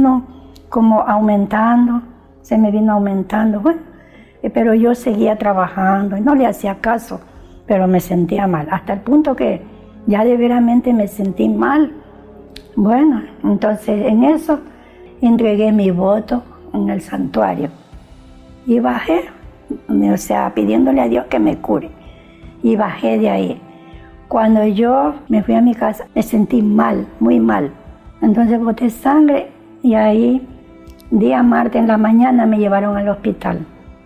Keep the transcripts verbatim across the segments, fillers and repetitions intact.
vino como aumentando, se me vino aumentando, bueno, pero yo seguía trabajando y no le hacía caso, pero me sentía mal, hasta el punto que ya de veramente me sentí mal. Bueno, entonces en eso entregué mi voto en el santuario y bajé, o sea, pidiéndole a Dios que me cure, y bajé de ahí. Cuando yo me fui a mi casa, me sentí mal, muy mal. Entonces boté sangre y ahí, día martes en la mañana, me llevaron al hospital.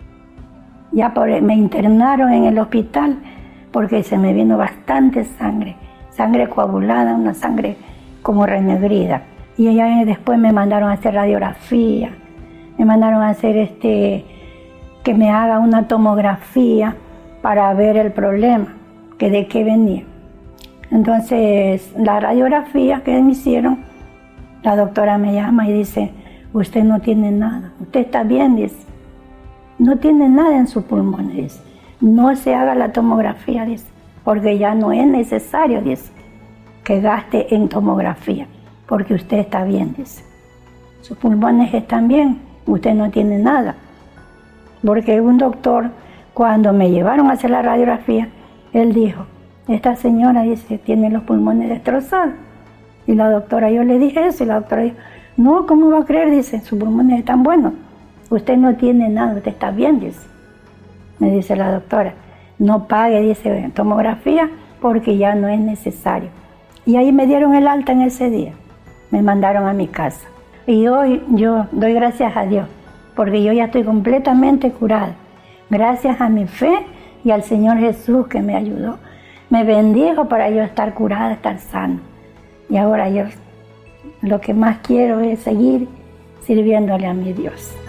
Ya por, me internaron en el hospital porque se me vino bastante sangre, sangre coagulada, una sangre como renegrida. Y allá después me mandaron a hacer radiografía, me mandaron a hacer este, que me haga una tomografía para ver el problema, que de qué venía. Entonces, la radiografía que me hicieron, la doctora me llama y dice, usted no tiene nada, usted está bien, dice, no tiene nada en sus pulmones, dice, no se haga la tomografía, dice, porque ya no es necesario, dice, que gaste en tomografía, porque usted está bien, dice, sus pulmones están bien, usted no tiene nada. Porque un doctor, cuando me llevaron a hacer la radiografía, él dijo, esta señora dice, tiene los pulmones destrozados. Y la doctora, yo le dije eso, y la doctora dijo, no, ¿cómo va a creer? Dice, sus pulmones están buenos. Usted no tiene nada, usted está bien, dice. Me dice la doctora, no pague, dice, tomografía, porque ya no es necesario. Y ahí me dieron el alta en ese día. Me mandaron a mi casa. Y hoy yo doy gracias a Dios, porque yo ya estoy completamente curada. Gracias a mi fe y al Señor Jesús que me ayudó. Me bendijo para yo estar curada, estar sana. Y ahora yo lo que más quiero es seguir sirviéndole a mi Dios.